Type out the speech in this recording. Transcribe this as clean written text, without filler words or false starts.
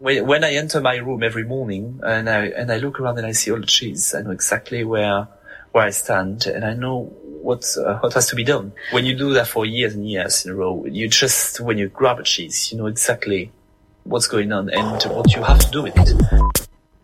when I enter my room every morning and I look around and I see all the cheese, I know exactly where I stand, and I know what has to be done. When you do that for years and years in a row, when you grab a cheese, you know exactly what's going on and what you have to do with it.